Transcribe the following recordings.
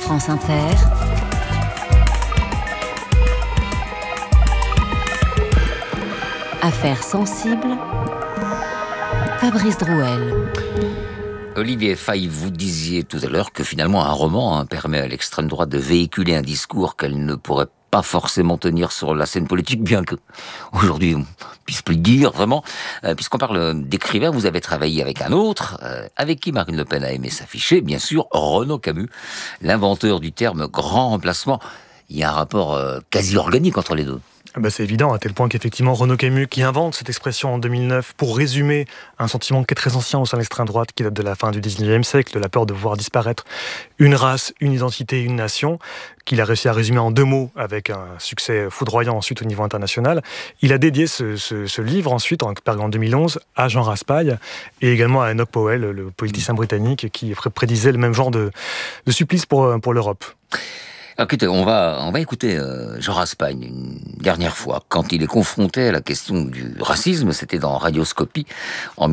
France Inter, Affaires sensibles, Fabrice Drouel. Olivier Faye, vous disiez tout à l'heure que finalement un roman permet à l'extrême droite de véhiculer un discours qu'elle ne pourrait pas forcément tenir sur la scène politique, bien que aujourd'hui on puisse plus le dire vraiment. Puisqu'on parle d'écrivain, vous avez travaillé avec un autre, avec qui Marine Le Pen a aimé s'afficher, bien sûr, Renaud Camus, l'inventeur du terme grand remplacement. Il y a un rapport quasi organique entre les deux. C'est évident, à tel point qu'effectivement Renaud Camus, qui invente cette expression en 2009 pour résumer un sentiment qui est très ancien au sein de l'extrême droite, qui date de la fin du 19e siècle, de la peur de voir disparaître une race, une identité, une nation, qu'il a réussi à résumer en 2 mots avec un succès foudroyant ensuite au niveau international. Il a dédié ce livre ensuite, en 2011, à Jean Raspail et également à Enoch Powell, le politicien britannique qui prédisait le même genre de supplice pour l'Europe. Écoutez, on va écouter Jean Raspail une dernière fois. Quand il est confronté à la question du racisme, c'était dans Radioscopie en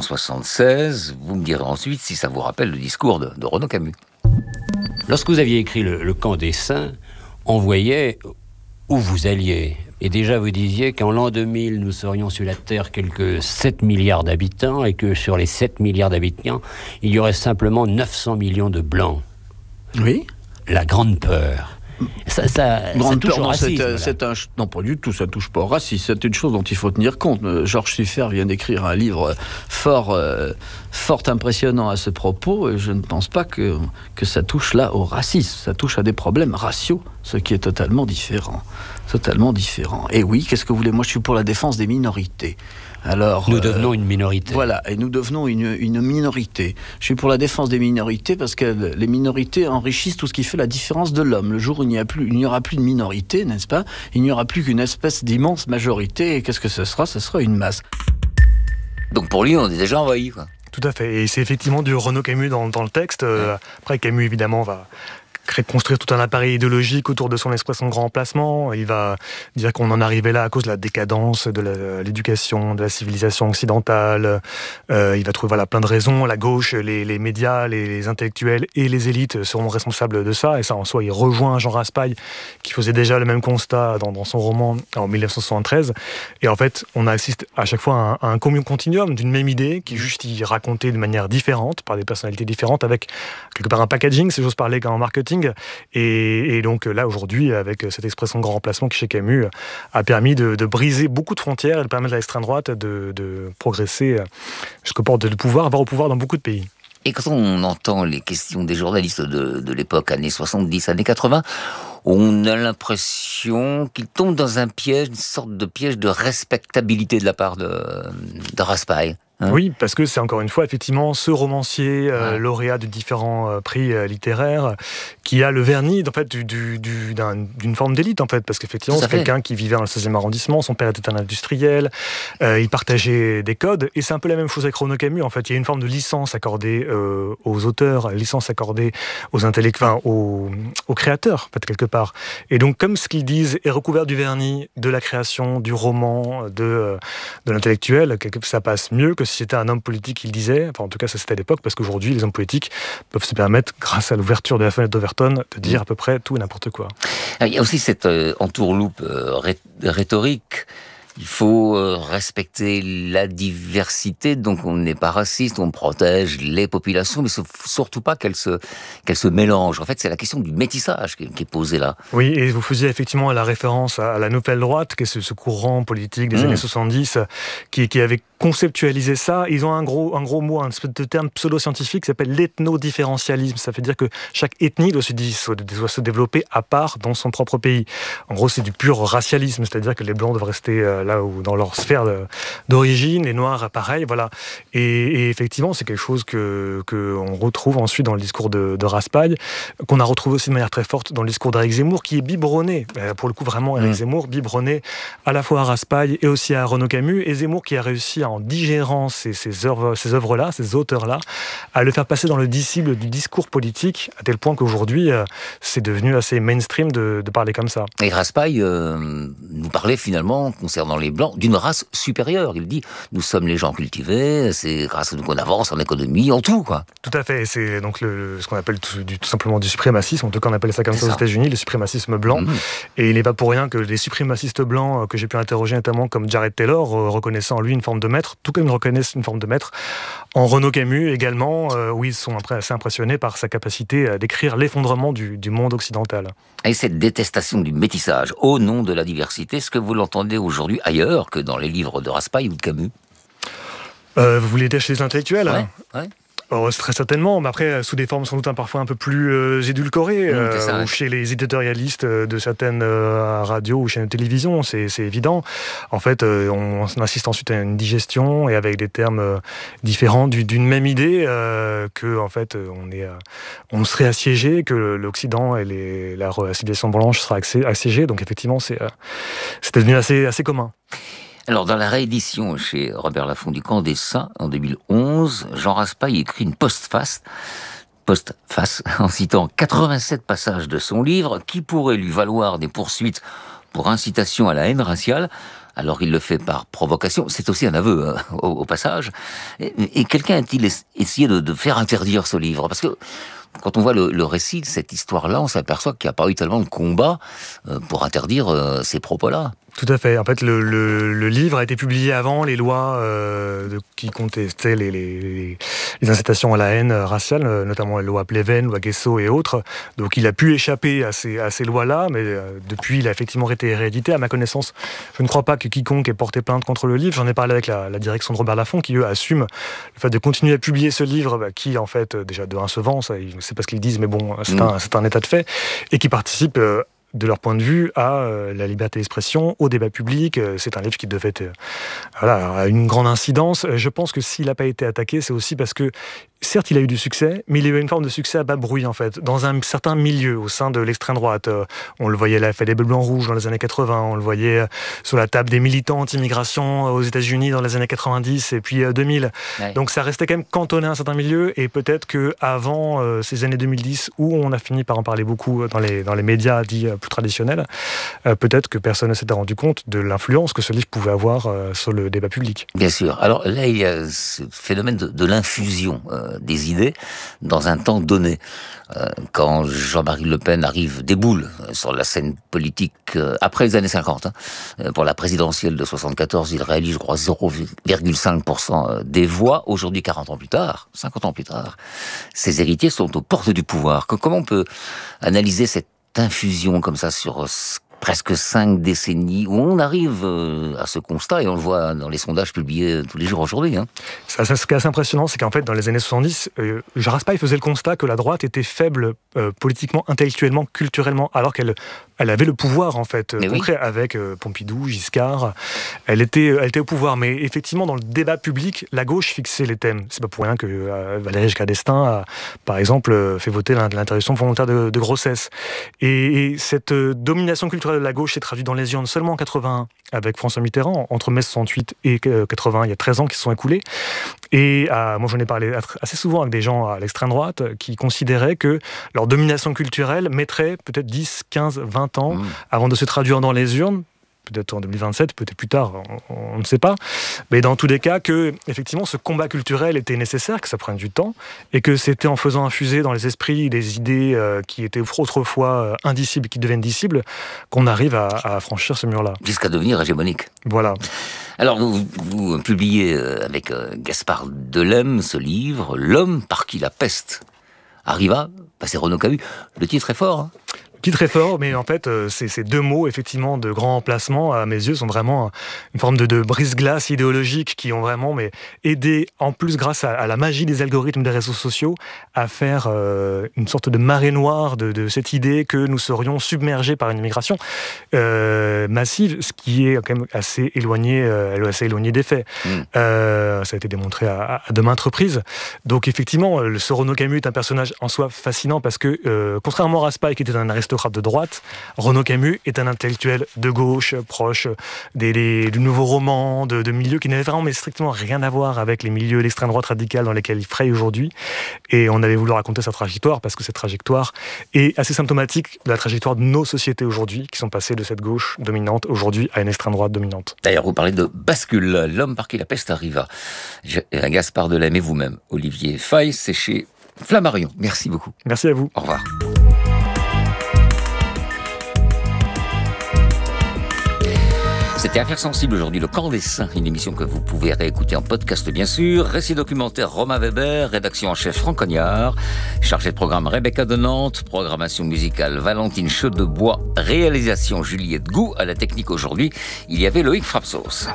1976. Vous me direz ensuite si ça vous rappelle le discours de Renaud Camus. Lorsque vous aviez écrit le Camp des Saints, on voyait où vous alliez. Et déjà, vous disiez qu'en l'an 2000, nous serions sur la Terre quelques 7 milliards d'habitants et que sur les 7 milliards d'habitants, il y aurait simplement 900 millions de Blancs. Oui. La grande peur. Ça touche au racisme. Non, pas du tout, ça touche pas au racisme. C'est une chose dont il faut tenir compte. Georges Suffer vient d'écrire un livre fort impressionnant à ce propos, et je ne pense pas que ça touche là au racisme. Ça touche à des problèmes raciaux, ce qui est totalement différent. Totalement différent. Et oui, qu'est-ce que vous voulez ? Moi, je suis pour la défense des minorités. Alors, nous devenons une minorité. Voilà, et nous devenons une minorité. Je suis pour la défense des minorités parce que les minorités enrichissent tout ce qui fait la différence de l'homme. Le jour où il n'y aura plus de minorité, n'est-ce pas ? Il n'y aura plus qu'une espèce d'immense majorité. Et qu'est-ce que ce sera ? Ce sera une masse. Donc pour lui, on est déjà envahi, quoi. Tout à fait. Et c'est effectivement du Renaud Camus dans le texte. Après, Camus, évidemment, va construire tout un appareil idéologique autour de son expression de grand remplacement. Il va dire qu'on en arrivait là à cause de la décadence de l'éducation, de la civilisation occidentale. Il va trouver plein de raisons. La gauche, les médias, les intellectuels et les élites seront responsables de ça. Et ça, en soi, il rejoint Jean Raspail, qui faisait déjà le même constat dans son roman en 1973. Et en fait, on assiste à chaque fois à un continuum d'une même idée qui juste y racontée de manière différente, par des personnalités différentes, avec quelque part un packaging, si j'ose parler, en marketing. Et donc là, aujourd'hui, avec cette expression de grand remplacement qui, chez Camus, a permis de briser beaucoup de frontières et de permettre à l'extrême droite de progresser jusqu'au port de pouvoir, avoir au pouvoir dans beaucoup de pays. Et quand on entend les questions des journalistes de l'époque, années 70, années 80, on a l'impression qu'ils tombent dans un piège, une sorte de piège de respectabilité de la part de Raspail. Oui, parce que c'est encore une fois effectivement ce romancier lauréat de différents prix littéraires qui a le vernis en fait d'une forme d'élite en fait, parce qu'effectivement c'est quelqu'un qui vivait dans le 16e arrondissement, son père était un industriel, il partageait des codes, et c'est un peu la même chose avec Renaud Camus en fait. Il y a une forme de licence accordée aux auteurs, licence accordée aux intellectuels, aux créateurs en fait, quelque part. Et donc comme ce qu'ils disent est recouvert du vernis de la création, du roman, de l'intellectuel, ça passe mieux que si c'était un homme politique qui le disait. Enfin, en tout cas, ça c'était à l'époque, parce qu'aujourd'hui, les hommes politiques peuvent se permettre, grâce à l'ouverture de la fenêtre d'Overton, de dire à peu près tout et n'importe quoi. Il y a aussi cette entourloupe rhétorique. Il faut respecter la diversité, donc on n'est pas raciste, on protège les populations, mais surtout pas qu'elles se mélangent. En fait, c'est la question du métissage qui est posée là. Oui, et vous faisiez effectivement la référence à la nouvelle droite, qui est ce courant politique des années 70, qui avait conceptualisé ça. Ils ont un gros mot, un espèce de terme pseudo-scientifique qui s'appelle l'ethnodifférentialisme. Ça veut dire que chaque ethnie doit se développer à part dans son propre pays. En gros, c'est du pur racialisme, c'est-à-dire que les Blancs doivent rester là où, dans leur sphère d'origine, les Noirs, pareil, voilà. Et effectivement, c'est quelque chose qu'on retrouve ensuite dans le discours de Raspail, qu'on a retrouvé aussi de manière très forte dans le discours d'Éric Zemmour, qui est biberonné, pour le coup vraiment Éric Zemmour, biberonné à la fois à Raspail et aussi à Renaud Camus, et Zemmour qui a réussi parvient en digérant ces œuvres-là, ces auteurs-là, à le faire passer dans le disciple du discours politique, à tel point qu'aujourd'hui, c'est devenu assez mainstream de parler comme ça. Et Raspail nous parlait finalement, concernant les Blancs, d'une race supérieure. Il dit, nous sommes les gens cultivés, c'est grâce à nous qu'on avance en économie, en tout, quoi. Tout à fait, c'est donc ce qu'on appelle tout simplement du suprémacisme, en tout cas on appelle ça comme ça aux États-Unis, le suprémacisme blanc. Et il n'est pas pour rien que les suprémacistes blancs que j'ai pu interroger, notamment comme Jared Taylor, reconnaissant en lui une forme de maître, tout comme ils reconnaissent une forme de maître en Renaud Camus également, où ils sont assez impressionnés par sa capacité à décrire l'effondrement du monde occidental. Et cette détestation du métissage au nom de la diversité, est-ce que vous l'entendez aujourd'hui ailleurs que dans les livres de Raspail ou de Camus ? Vous voulez dire chez les intellectuels ? Ouais. Oh, très certainement, mais après, sous des formes sans doute parfois un peu plus édulcorées, ou chez les éditorialistes de certaines radios ou chaînes de télévision, c'est évident. En fait, on assiste ensuite à une digestion et avec des termes différents d'une même idée, que en fait, on serait assiégé, que l'Occident et la civilisation blanche sera assiégée. Donc effectivement, c'est devenu assez commun. Alors, dans la réédition chez Robert Laffont du Camp des Saints, en 2011, Jean Raspail écrit une postface, en citant 87 passages de son livre, qui pourraient lui valoir des poursuites pour incitation à la haine raciale. Alors, il le fait par provocation. C'est aussi un aveu, au passage. Et quelqu'un a-t-il essayé de faire interdire ce livre ? Parce que, quand on voit le récit de cette histoire-là, on s'aperçoit qu'il n'y a pas eu tellement de combat pour interdire ces propos-là. Tout à fait. En fait, le livre a été publié avant les lois qui contestaient les incitations à la haine raciale, notamment la loi Pleven, loi Guesso et autres. Donc, il a pu échapper à ces lois-là, mais depuis, il a effectivement été réédité. À ma connaissance, je ne crois pas que quiconque ait porté plainte contre le livre. J'en ai parlé avec la direction de Robert Laffont, qui, eux, assume le fait de continuer à publier ce livre, qui, en fait, déjà de un se vend, ça, c'est pas ce qu'ils disent, mais bon, c'est un état de fait, et qui participe de leur point de vue à la liberté d'expression, au débat public. C'est un livre qui devait être à une grande incidence. Je pense que s'il n'a pas été attaqué, c'est aussi parce que certes, il a eu du succès, mais il a eu une forme de succès à bas bruit, en fait, dans un certain milieu, au sein de l'extrême droite. On le voyait à la fête des Bleus Blancs Rouges dans les années 80, on le voyait sur la table des militants anti-immigration aux États-Unis dans les années 90 et puis 2000. Ouais. Donc ça restait quand même cantonné à un certain milieu, et peut-être qu'avant ces années 2010, où on a fini par en parler beaucoup dans les médias dits plus traditionnels, peut-être que personne ne s'était rendu compte de l'influence que ce livre pouvait avoir sur le débat public. Bien sûr. Alors là, il y a ce phénomène de l'infusion des idées dans un temps donné. Quand Jean-Marie Le Pen déboule sur la scène politique après les années 50, pour la présidentielle de 74, il réalise, je crois, 0,5% des voix. Aujourd'hui, 50 ans plus tard, ses héritiers sont aux portes du pouvoir. Comment on peut analyser cette infusion comme ça sur presque 5 décennies, où on arrive à ce constat, et on le voit dans les sondages publiés tous les jours aujourd'hui. Ce qui est assez impressionnant, c'est qu'en fait, dans les années 70, Raspail faisait le constat que la droite était faible politiquement, intellectuellement, culturellement, alors qu'elle avait le pouvoir, en fait, concret, avec Pompidou, Giscard. Elle était au pouvoir, mais effectivement, dans le débat public, la gauche fixait les thèmes. C'est pas pour rien que Valéry Giscard d'Estaing a, par exemple, fait voter l'interruption volontaire de grossesse. Et cette domination culturelle de la gauche s'est traduite dans les urnes seulement en 81, avec François Mitterrand, entre mai 68 et 80, il y a 13 ans qui se sont écoulés. Et moi, j'en ai parlé assez souvent avec des gens à l'extrême droite qui considéraient que leur domination culturelle mettrait peut-être 10, 15, 20 ans avant de se traduire dans les urnes, peut-être en 2027, peut-être plus tard, on ne sait pas. Mais dans tous les cas, que effectivement, ce combat culturel était nécessaire, que ça prenne du temps, et que c'était en faisant infuser dans les esprits des idées qui étaient autrefois indicibles, qui deviennent discibles, qu'on arrive à franchir ce mur-là. Jusqu'à devenir hégémonique. Voilà. Alors, vous publiez avec Gaspard Delhem ce livre, « L'homme par qui la peste arriva », c'est Renaud Camus. Le titre est fort, Très fort, mais en fait, ces deux mots, effectivement, de grand emplacement, à mes yeux, sont vraiment une forme de brise-glace idéologique qui ont vraiment aidé, en plus, grâce à la magie des algorithmes des réseaux sociaux, à faire une sorte de marée noire de cette idée que nous serions submergés par une immigration massive, ce qui est quand même assez éloigné des faits. Ça a été démontré à de maintes reprises. Donc, effectivement, ce Renaud Camus est un personnage en soi fascinant parce que, contrairement à Raspail, qui était un aristocrate de droite. Renaud Camus est un intellectuel de gauche, proche du nouveau roman, de milieux qui n'avaient vraiment mais strictement rien à voir avec les milieux d'extrême droite radicale dans lesquels il fraye aujourd'hui. Et on avait voulu raconter sa trajectoire parce que cette trajectoire est assez symptomatique de la trajectoire de nos sociétés aujourd'hui, qui sont passées de cette gauche dominante aujourd'hui à une extrême droite dominante. D'ailleurs, vous parlez de bascule, l'homme par qui la peste arriva. Gaspard Delame et vous-même, Olivier Faye, c'est chez Flammarion. Merci beaucoup. Merci à vous. Au revoir. C'était Affaires sensibles aujourd'hui, le camp des saints, une émission que vous pouvez réécouter en podcast bien sûr. Récit documentaire Romain Weber, rédaction en chef Franck Cognard, chargé de programme Rebecca de Nantes, programmation musicale Valentine Chaudebois, réalisation Juliette Gou, à la technique aujourd'hui, il y avait Loïc Frapsos.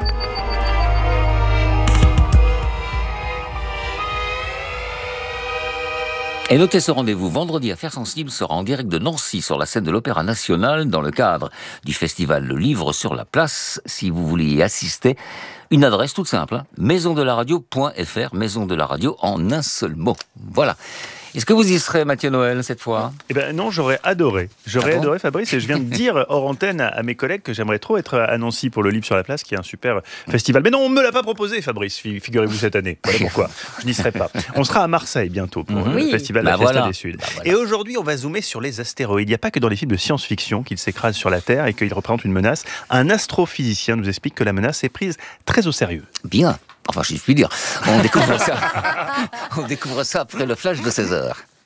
Et notez ce rendez-vous, vendredi, Affaires sensibles sera en direct de Nancy sur la scène de l'Opéra National dans le cadre du festival Le Livre sur la Place. Si vous voulez y assister, une adresse toute simple, maisondelaradio.fr, maison de la radio en un seul mot. Voilà. Est-ce que vous y serez, Mathieu Noël, cette fois ? Eh ben non, j'aurais adoré. Adoré, Fabrice, et je viens de dire hors antenne à mes collègues que j'aimerais trop être à Nancy pour le Livre sur la Place, qui est un super festival. Mais non, on ne me l'a pas proposé, Fabrice, figurez-vous, cette année. Voilà pourquoi. Je n'y serai pas. On sera à Marseille bientôt pour le festival La Fiesta des Suds. Voilà. Et aujourd'hui, on va zoomer sur les astéroïdes. Il n'y a pas que dans les films de science-fiction qu'ils s'écrasent sur la Terre et qu'ils représentent une menace. Un astrophysicien nous explique que la menace est prise très au sérieux. Bien. Enfin, je puis dire. On découvre ça après le flash de 16h.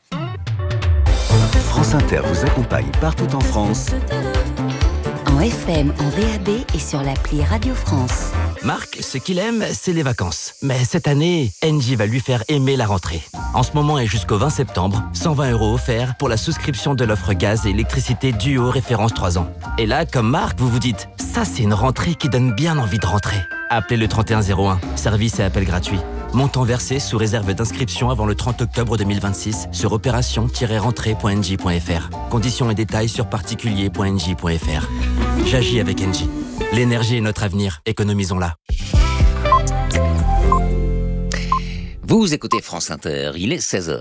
France Inter vous accompagne partout en France. En FM, en DAB et sur l'appli Radio France. Marc, ce qu'il aime, c'est les vacances. Mais cette année, Engie va lui faire aimer la rentrée. En ce moment et jusqu'au 20 septembre, 120 € offerts pour la souscription de l'offre gaz et électricité Duo référence 3 ans. Et là, comme Marc, vous vous dites, ça c'est une rentrée qui donne bien envie de rentrer. Appelez le 3101, service et appel gratuit. Montant versé sous réserve d'inscription avant le 30 octobre 2026 sur opération-rentrée.engie.fr. Conditions et détails sur particulier.engie.fr. J'agis avec Engie. L'énergie est notre avenir, économisons-la. Vous écoutez France Inter, il est 16h.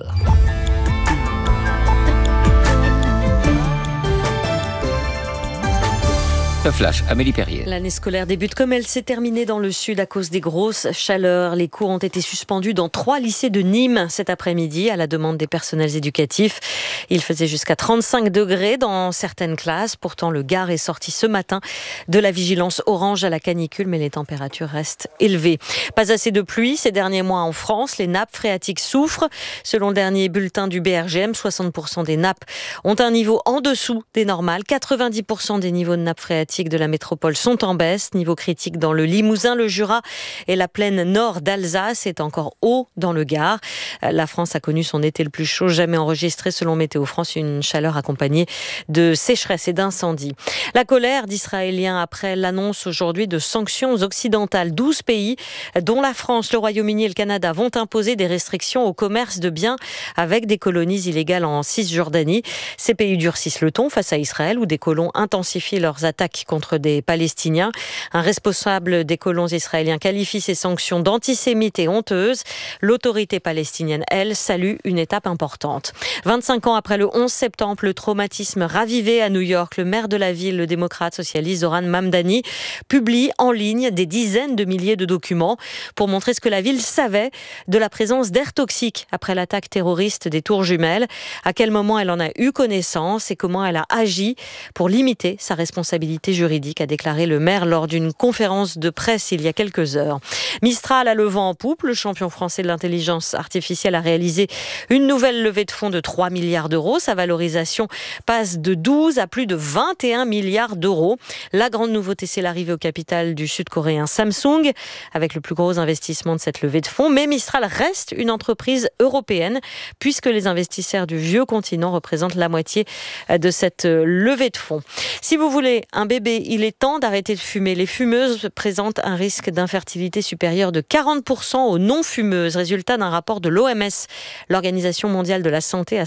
Le flash, Amélie Perrier. L'année scolaire débute comme elle s'est terminée dans le sud à cause des grosses chaleurs. Les cours ont été suspendus dans 3 lycées de Nîmes cet après-midi à la demande des personnels éducatifs. Il faisait jusqu'à 35 degrés dans certaines classes. Pourtant, le Gard est sorti ce matin de la vigilance orange à la canicule, mais les températures restent élevées. Pas assez de pluie ces derniers mois en France. Les nappes phréatiques souffrent. Selon le dernier bulletin du BRGM, 60% des nappes ont un niveau en dessous des normales. 90% des niveaux de nappes phréatiques de la métropole sont en baisse. Niveau critique dans le Limousin, le Jura et la plaine nord d'Alsace est encore haut dans le Gard. La France a connu son été le plus chaud jamais enregistré selon Météo France, une chaleur accompagnée de sécheresse et d'incendies. La colère d'Israéliens après l'annonce aujourd'hui de sanctions occidentales. 12 pays, dont la France, le Royaume-Uni et le Canada, vont imposer des restrictions au commerce de biens avec des colonies illégales en Cisjordanie. Ces pays durcissent le ton face à Israël où des colons intensifient leurs attaques contre des Palestiniens. Un responsable des colons israéliens qualifie ces sanctions d'antisémites et honteuses. L'autorité palestinienne, elle, salue une étape importante. 25 ans après le 11 septembre, le traumatisme ravivé à New York, le maire de la ville, le démocrate socialiste Zoran Mamdani, publie en ligne des dizaines de milliers de documents pour montrer ce que la ville savait de la présence d'air toxique après l'attaque terroriste des Tours Jumelles, à quel moment elle en a eu connaissance et comment elle a agi pour limiter sa responsabilité juridique, a déclaré le maire lors d'une conférence de presse il y a quelques heures. Mistral a le vent en poupe. Le champion français de l'intelligence artificielle a réalisé une nouvelle levée de fonds de 3 milliards d'euros. Sa valorisation passe de 12 à plus de 21 milliards d'euros. La grande nouveauté, c'est l'arrivée au capital du sud-coréen Samsung, avec le plus gros investissement de cette levée de fonds. Mais Mistral reste une entreprise européenne, puisque les investisseurs du vieux continent représentent la moitié de cette levée de fonds. Si vous voulez un bébé, il est temps d'arrêter de fumer. Les fumeuses présentent un risque d'infertilité supérieur de 40% aux non-fumeuses. Résultat d'un rapport de l'OMS, l'Organisation mondiale de la santé, a synthétisé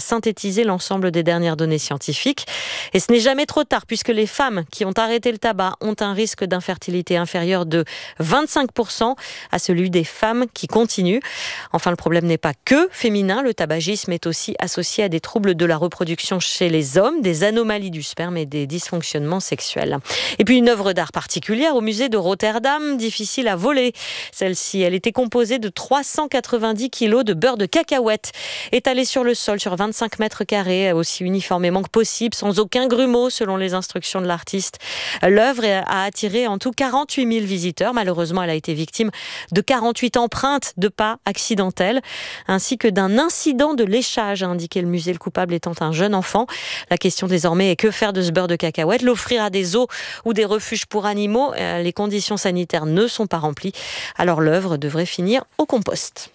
préciser l'ensemble des dernières données scientifiques. Et ce n'est jamais trop tard, puisque les femmes qui ont arrêté le tabac ont un risque d'infertilité inférieur de 25% à celui des femmes qui continuent. Enfin, le problème n'est pas que féminin. Le tabagisme est aussi associé à des troubles de la reproduction chez les hommes, des anomalies du sperme et des dysfonctionnements sexuels. Et puis une œuvre d'art particulière au musée de Rotterdam, difficile à voler. Celle-ci, elle était composée de 390 kilos de beurre de cacahuète, étalé sur le sol sur 25 mètres carrés, aussi uniformément que possible, sans aucun grumeau selon les instructions de l'artiste. L'œuvre a attiré en tout 48 000 visiteurs. Malheureusement, elle a été victime de 48 empreintes de pas accidentelles, ainsi que d'un incident de léchage, a indiqué le musée, le coupable étant un jeune enfant. La question désormais est que faire de ce beurre de cacahuète? L'offrir à des zoos ou des refuges pour animaux? Les conditions sanitaires ne sont pas remplies, alors l'œuvre devrait finir au compost.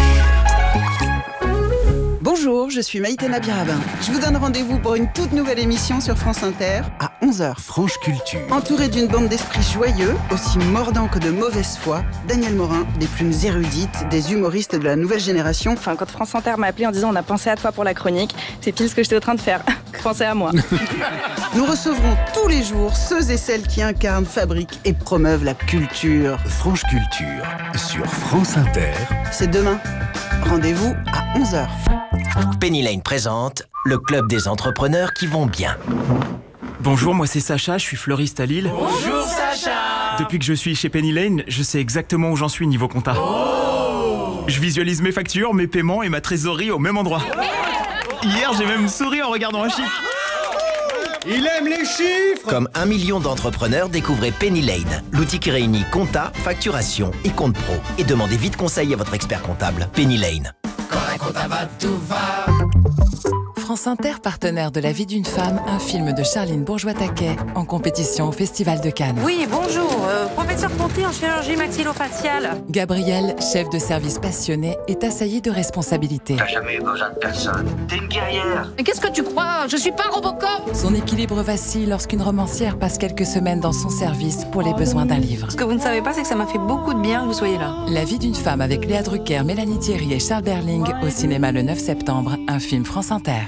Bonjour, je suis Maïtena Birabin. Je vous donne rendez-vous pour une toute nouvelle émission sur France Inter à 11h. Franche Culture. Entouré d'une bande d'esprits joyeux, aussi mordants que de mauvaise foi, Daniel Morin, des plumes érudites, des humoristes de la nouvelle génération. Enfin, quand France Inter m'a appelé en disant on a pensé à toi pour la chronique, c'est pile ce que j'étais en train de faire. Pensez à moi. Nous recevrons tous les jours ceux et celles qui incarnent, fabriquent et promeuvent la culture. Franche Culture sur France Inter. C'est demain. Rendez-vous à 11h. Penny Lane présente le club des entrepreneurs qui vont bien. Bonjour, moi c'est Sacha, je suis fleuriste à Lille. Bonjour Sacha. Depuis que je suis chez Penny Lane, je sais exactement où j'en suis niveau compta. Je visualise mes factures, mes paiements et ma trésorerie au même endroit. Hier, j'ai même souri en regardant un chiffre. Il aime les chiffres. Comme 1 million d'entrepreneurs, découvrez Penny Lane, l'outil qui réunit compta, facturation et compte pro. Et demandez vite conseil à votre expert comptable. Penny Lane. Quand la compta va, tout va. France Inter, partenaire de La vie d'une femme, un film de Charline Bourgeois-Taquet, en compétition au Festival de Cannes. Oui, bonjour, professeur Ponty en chirurgie maxillofaciale. Gabrielle, chef de service passionné, est assaillie de responsabilités. T'as jamais eu besoin de personne. T'es une guerrière. Mais qu'est-ce que tu crois? Je suis pas Robocop. Son équilibre vacille lorsqu'une romancière passe quelques semaines dans son service pour les besoins d'un livre. Ce que vous ne savez pas, c'est que ça m'a fait beaucoup de bien que vous soyez là. La vie d'une femme avec Léa Drucker, Mélanie Thierry et Charles Berling, au cinéma le 9 septembre, un film France Inter.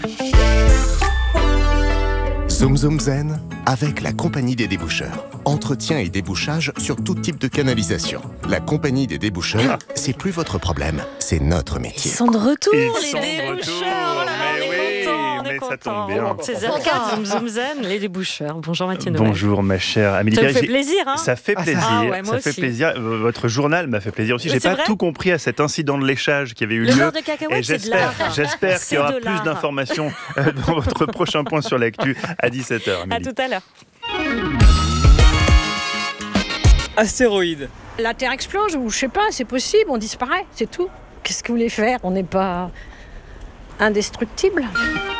Zoom Zoom Zen avec la Compagnie des déboucheurs. Entretien et débouchage sur tout type de canalisation. La Compagnie des déboucheurs, c'est plus votre problème, c'est notre métier. Ils sont de retour, Ils les sont de déboucheurs. retour, On est contents, mais ça tombe bien. César Zoom Zoom Zen, les déboucheurs. Bonjour Mathieu Noël. Bonjour ma chère Amélie. Ça me fait plaisir, hein? Ça fait plaisir. Ah ouais, moi ça aussi. fait plaisir. Votre journal m'a fait plaisir aussi. J'ai C'est pas vrai tout compris à cet incident de léchage qui avait eu Le lieu. beurre de cacahuète, Et c'est de l'art. j'espère qu'il y aura C'est de plus l'art. d'informations dans votre prochain point sur l'actu à 17h. À tout à l'heure. Astéroïde. La Terre explose ou je sais pas, c'est possible, on disparaît, c'est tout. Qu'est-ce que vous voulez faire? On n'est pas indestructible.